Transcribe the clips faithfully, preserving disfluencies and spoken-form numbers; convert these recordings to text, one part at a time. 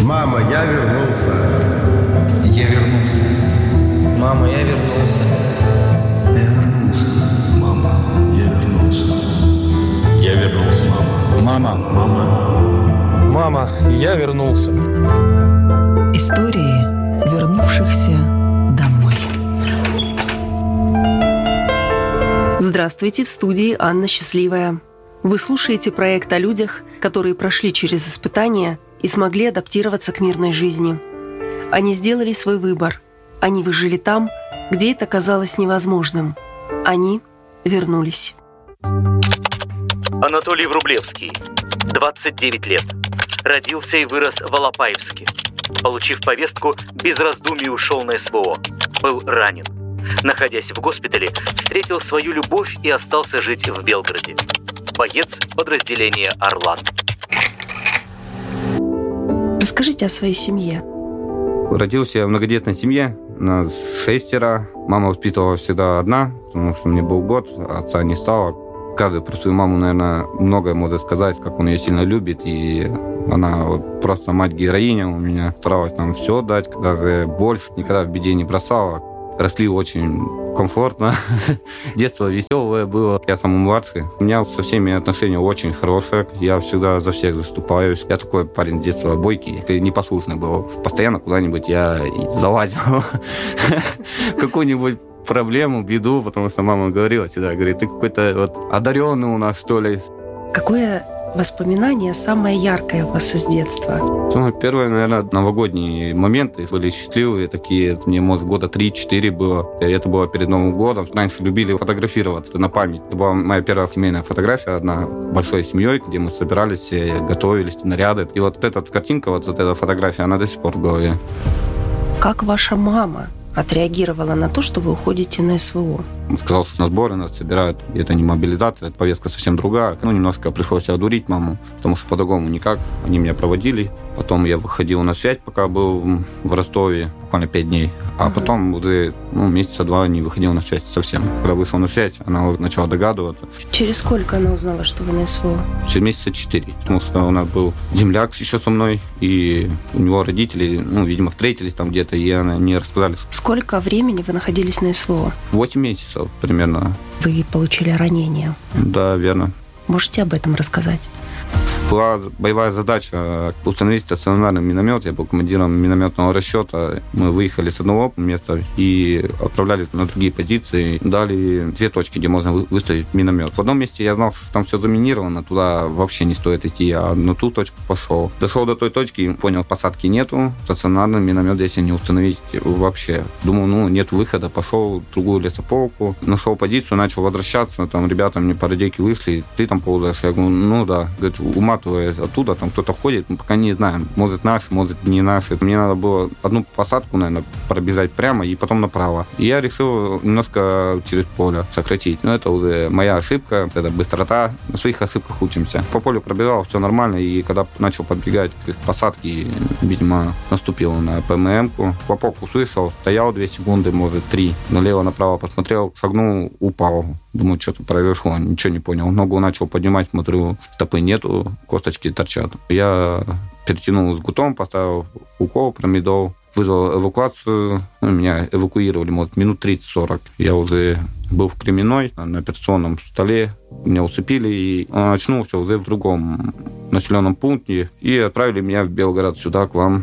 Мама, я вернулся. Я вернулся. Мама, я вернулся. Я вернулся. Мама, я вернулся. Я вернулся. Мама. Мама. Мама, я вернулся. Истории вернувшихся домой. Здравствуйте, в студии Анна Счастливая. Вы слушаете проект о людях, которые прошли через испытания и смогли адаптироваться к мирной жизни. Они сделали свой выбор. Они выжили там, где это казалось невозможным. Они вернулись. Анатолий Врублевский, двадцать девять лет. Родился и вырос в Алапаевске. Получив повестку, без раздумий ушел на СВО. Был ранен. Находясь в госпитале, встретил свою любовь и остался жить в Белгороде. Боец подразделения «Орлан». Расскажите о своей семье. Родился я в многодетной семье, нас шестеро. Мама воспитывала всегда одна, потому что мне был год, отца не стало. Каждый про свою маму, наверное, многое может сказать, как он ее сильно любит. И она вот просто мать-героиня у меня. Старалась нам все дать, даже больше, никогда в беде не бросала. Росли очень комфортно. Детство веселое было. Я самый младший. У меня со всеми отношения очень хорошие. Я всегда за всех заступаюсь. Я такой парень с детства бойкий. Ты непослушный был. Постоянно куда-нибудь я залазил. Какую-нибудь проблему, беду, потому что мама говорила всегда, говорит, ты какой-то вот одаренный у нас, что ли. Какое воспоминание самое яркое у вас из детства? Самое первое, наверное, новогодние моменты были счастливые такие. Мне, может, года три-четыре было. И это было перед Новым годом. Раньше любили фотографироваться на память. Это была моя первая семейная фотография, одна большой семьей, где мы собирались, готовились, наряды. И вот эта картинка, вот эта фотография, она до сих пор в голове. Как ваша мама отреагировала на то, что вы уходите на СВО? Сказал, что на сборы нас собирают. И это не мобилизация, это повестка совсем другая. Ну, немножко пришлось одурить маму, потому что по-другому никак. Они меня проводили. Потом я выходил на связь, пока был в Ростове, буквально пять дней. А uh-huh. потом уже ну, месяца два не выходил на связь совсем. Когда вышел на связь, она уже начала догадываться. Через сколько она узнала, что вы на СВО? Через месяца четыре. Потому что у нас был земляк еще со мной, и у него родители, ну, видимо, встретились там где-то, и они рассказали. Сколько времени вы находились на СВО? Восемь месяцев примерно. Вы получили ранение? Да, верно. Можете об этом рассказать? Была боевая задача установить стационарный миномет. Я был командиром минометного расчета. Мы выехали с одного места и отправлялись на другие позиции. Дали две точки, где можно выставить миномет. В одном месте я знал, что там все заминировано, туда вообще не стоит идти, а на ту точку пошел. Дошел до той точки, понял, посадки нету. Стационарный миномет здесь не установить вообще. Думал, ну, нет выхода, пошел в другую лесополку. Нашел позицию, начал возвращаться. Там ребята мне по радейке вышли. Ты там ползаешь? Я говорю, ну да. Говорит, ума оттуда, там кто-то ходит, мы пока не знаем, может наш, может не наш. Мне надо было одну посадку, наверное, пробежать прямо и потом направо. И я решил немножко через поле сократить. Но это уже моя ошибка, это быстрота. На своих ошибках учимся. По полю пробежал, все нормально, и когда начал подбегать к посадке, видимо, наступил на ПММ-ку. Попок услышал, стоял две секунды, может, три. Налево-направо посмотрел, согнул, упал. Думаю, что-то произошло, ничего не понял. Ногу начал поднимать, смотрю, стопы нету, косточки торчат. Я перетянул с гутом, поставил укол, промедол, вызвал эвакуацию. Ну, меня эвакуировали, может, минут тридцать-сорок. Я уже был в Кременной, на операционном столе. Меня усыпили, и он очнулся уже в другом населенном пункте. И отправили меня в Белгород, сюда, к вам.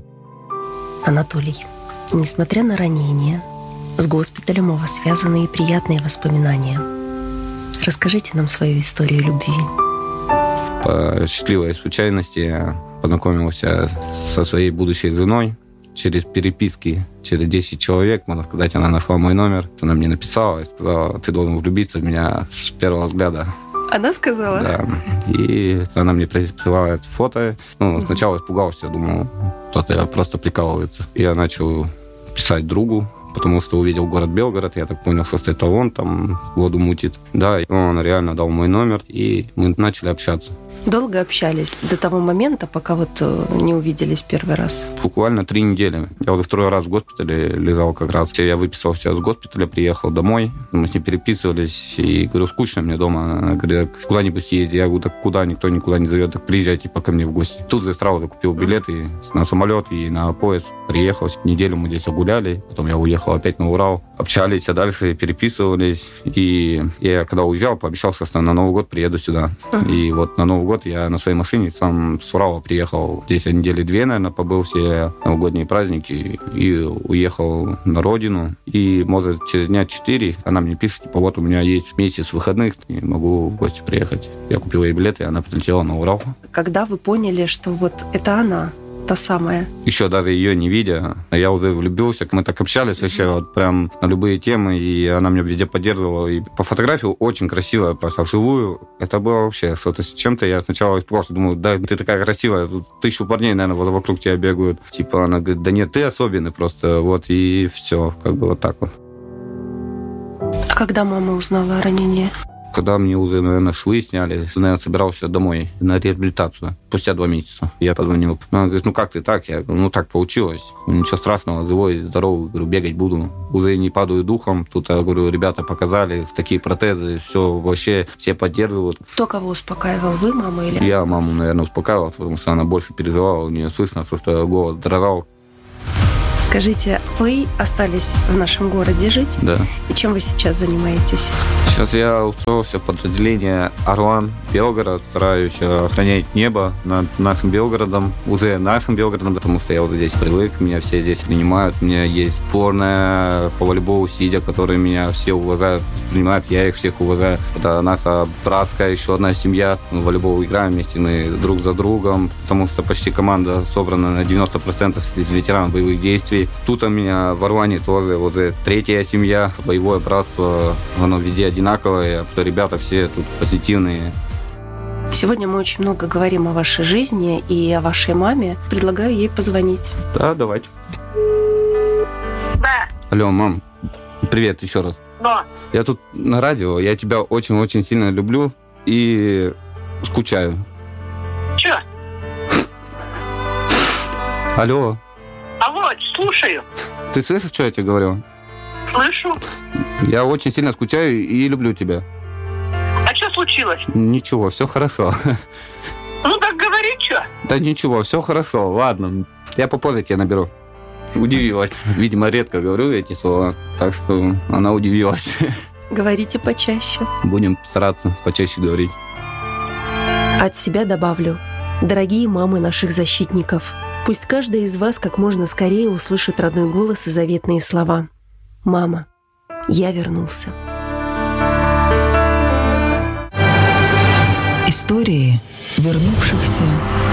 Анатолий, несмотря на ранение, с госпиталем у вас связаны и приятные воспоминания. Расскажите нам свою историю любви. По счастливой случайности я познакомился со своей будущей женой через переписки, через десять человек, можно сказать, она нашла мой номер. Она мне написала и сказала, ты должен влюбиться в меня с первого взгляда. Она сказала? Да. И она мне присылает фото. Ну, сначала испугался, думал, кто-то просто прикалывается. И я начал писать другу, потому что увидел город Белгород, я так понял, что это он там воду мутит. Да, и он реально дал мой номер, и мы начали общаться. Долго общались до того момента, пока вот э, не увиделись первый раз? Буквально три недели. Я уже второй раз в госпитале лежал как раз. Я выписался из госпиталя, приехал домой. Мы с ней переписывались. И говорю, скучно мне дома. Она говорит, куда-нибудь съездить. Я говорю, так куда? Никто никуда не зовет. Так приезжайте пока мне в гости. Тут я сразу купил билеты на самолет и на поезд. Приехал. Неделю мы здесь гуляли. Потом я уехал опять на Урал. Общались, а дальше переписывались. И я, когда уезжал, пообещал, что на Новый год приеду сюда. Uh-huh. И вот на Новый год я на своей машине сам с Урала приехал. Здесь я недели две, наверное, побыл все новогодние праздники. И уехал на родину. И, может, через дня четыре она мне пишет, типа, вот у меня есть месяц выходных, и могу в гости приехать. Я купил ей билеты, и она прилетела на Урал. Когда вы поняли, что вот это она, та самая? Еще даже ее не видя, я уже влюбился. Мы так общались вообще вот прям на любые темы, и она меня везде поддерживала. И по фотографии очень красивая, просто вживую. Это было вообще что-то с чем-то. Я сначала просто думаю, да, ты такая красивая, тут тысячу парней, наверное, вот вокруг тебя бегают. Типа она говорит, да нет, ты особенный просто. Вот и все, как бы вот так вот. А когда мама узнала о ранении? Когда мне уже, наверное, швы сняли, наверное, собирался домой на реабилитацию. Спустя два месяца. Я позвонил. Она говорит, ну как ты так? Я говорю, ну так получилось. Ничего страшного, живой, здоровый. Говорю, бегать буду. Уже не падаю духом. Тут, я говорю, ребята показали такие протезы, все вообще, все поддерживают. Кто кого успокаивал? Вы, мама или? Я маму, наверное, успокаивал, потому что она больше переживала. У нее слышно, что голос дрожал. Скажите, вы остались в нашем городе жить? Да. И чем вы сейчас занимаетесь? Сейчас я устроился в подразделение «Орлан», Белгород. Стараюсь охранять небо над нашим Белгородом, уже нашим Белгородом, потому что я уже здесь привык, меня все здесь принимают. У меня есть сборная по волейболу «Сидя», которые меня все уважают, принимают, я их всех уважаю. Это наша братская еще одна семья. Мы в волейбол играем вместе, мы друг за другом, потому что почти команда собрана на девяносто процентов из ветеранов боевых действий. Тут у меня в Орлане тоже вот третья семья, боевое братство, оно везде одинаковое, что ребята все тут позитивные. Сегодня мы очень много говорим о вашей жизни и о вашей маме. Предлагаю ей позвонить. Да, давайте. Да. Алло, мам, привет еще раз. Да. Я тут на радио, я тебя очень-очень сильно люблю и скучаю. Че? Алло. Алло, слушаю. Ты слышишь, что я тебе говорю? Слышу. Я очень сильно скучаю и люблю тебя. А что случилось? Ничего, все хорошо. Ну так говори, что? Да ничего, все хорошо, ладно. Я попозже тебя наберу. Удивилась. Видимо, редко говорю эти слова, так что она удивилась. Говорите почаще. Будем стараться почаще говорить. От себя добавлю. Дорогие мамы наших защитников, пусть каждая из вас как можно скорее услышит родной голос и заветные слова. «Мама, я вернулся». Истории вернувшихся